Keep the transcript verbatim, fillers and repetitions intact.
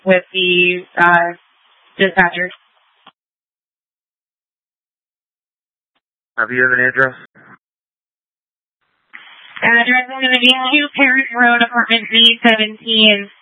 with the uh, dispatcher. Have you have an address? Address is going to be two Paris Road, apartment B seventeen.